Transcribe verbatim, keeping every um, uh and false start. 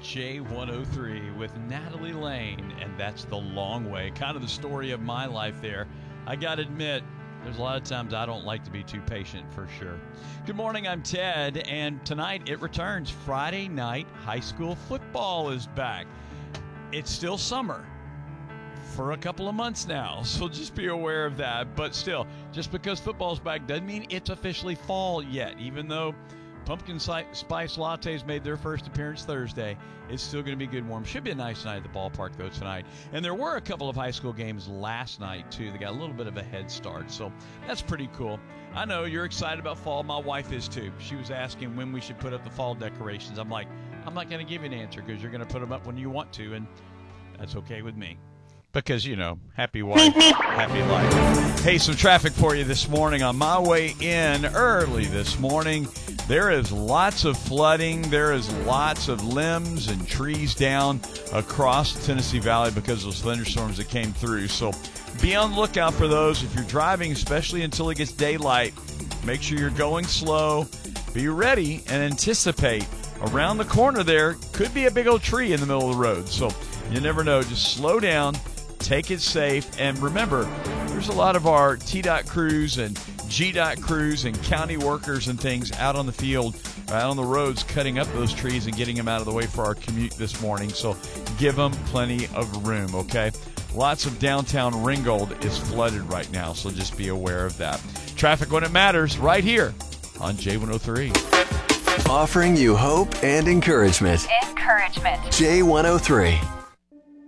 J one oh three with Natalie Lane, and that's The Long Way. Kind of the story of my life there. I got to admit, there's a lot of times I don't like to be too patient, for sure. Good morning, I'm Ted, and tonight it returns. Friday night high school football is back. It's still summer for a couple of months now, so just be aware of that. But still, just because football's back doesn't mean it's officially fall yet. Even though pumpkin spice lattes made their first appearance Thursday, it's still going to be good warm. Should be a nice night at the ballpark, though, tonight. And there were a couple of high school games last night, too. They got a little bit of a head start, so that's pretty cool. I know you're excited about fall. My wife is, too. She was asking when we should put up the fall decorations. I'm like, I'm not going to give you an answer because you're going to put them up when you want to, and that's okay with me. Because, you know, happy wife, happy life. Hey, some traffic for you this morning. On my way in early this morning, there is lots of flooding. There is lots of limbs and trees down across the Tennessee Valley because of those thunderstorms that came through. So be on the lookout for those. If you're driving, especially until it gets daylight, make sure you're going slow. Be ready and anticipate. Around the corner there could be a big old tree in the middle of the road. So you never know. Just slow down. Take it safe, and remember, there's a lot of our T DOT crews and G DOT crews and county workers and things out on the field, out on the roads, cutting up those trees and getting them out of the way for our commute this morning. So give them plenty of room, okay? Lots of downtown Ringgold is flooded right now, so just be aware of that. Traffic when it matters, right here on J one oh three. Offering you hope and encouragement. Encouragement. J one oh three.